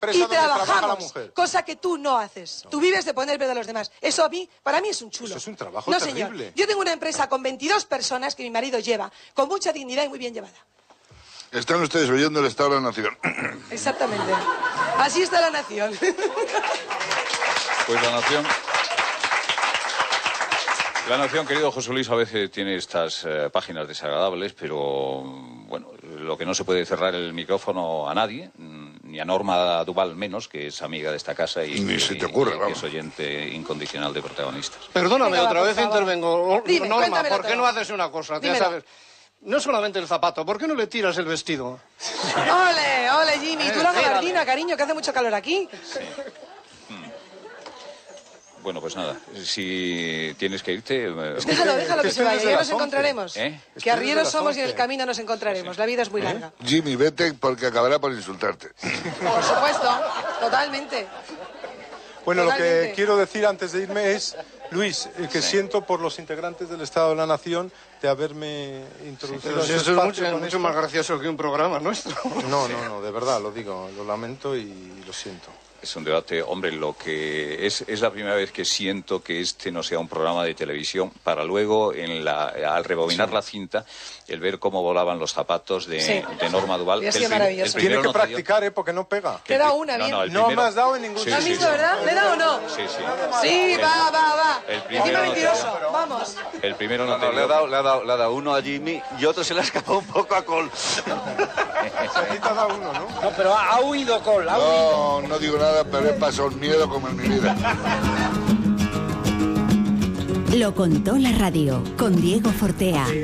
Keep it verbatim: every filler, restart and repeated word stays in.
y trabajamos, cosa que tú no haces. No. Tú vives de poner pedo a los demás. Eso a mí, para mí es un chulo. Eso es un trabajo no, terrible. Señor. Yo tengo una empresa con veintidós personas que mi marido lleva, con mucha dignidad y muy bien llevada. Están ustedes oyendo el Estado de la Nación. Exactamente. Así está la nación. Pues la nación... La Nación, querido José Luis, a veces tiene estas eh, páginas desagradables, pero bueno, lo que no se puede cerrar el micrófono a nadie, ni a Norma Duval menos, que es amiga de esta casa y, ni que, se te ocurre, y, que es oyente incondicional de Protagonistas. Perdóname, Venga, otra va, vez favor. intervengo. Dime, Norma, ¿por qué todo. no haces una cosa? Ya sabes, no solamente el zapato, ¿por qué no le tiras el vestido? Ole, ole, Jimmy, Eh, tú la tírale. gabardina, cariño, que hace mucho calor aquí. Sí. Bueno, pues nada, si tienes que irte... eh, Es que déjalo, déjalo que, que se vaya, estoy ya desde nos las once. encontraremos. ¿Eh? Que Estoy arrieros desde las somos y en el once. camino nos encontraremos, la vida es muy larga. Jimmy, vete porque acabará por insultarte. Por supuesto, totalmente. Bueno, lo que Totalmente. quiero decir antes de irme es, Luis, el que Sí. siento por los integrantes del Estado de la Nación de haberme introducido Pero en si este eso es espacio mucho, con mucho esto. más gracioso que un programa nuestro. No, no, no, de verdad, lo digo, lo lamento y lo siento. Es un debate, hombre, lo que es, es la primera vez que siento que este no sea un programa de televisión para luego, en la, al rebobinar Sí. la cinta, el ver cómo volaban los zapatos de, Sí. de Norma Duval. Hubiera que el sido prim- maravilloso. el Tiene primero que no te dio- practicar, ¿eh? Porque no pega. Te da una, bien. No, el No primero- me has dado en ningún Sí, ¿Lo has sí, visto, sí. verdad? ¿Le da o no? Sí, sí. Sí, El- va, va, va. el Encima primero no te mentiroso, dio. vamos. El primero no, No, te no, le, ha dio. dado, le, ha dado, le ha dado uno a Jimmy y otro se le ha escapado un poco a Col. Aquí te ha dado uno, ¿no? No, pero ha, ha huido Col, ha huido. No, no digo nada, pero he pasado el miedo como en mi vida. Lo contó la radio con Diego Fortea.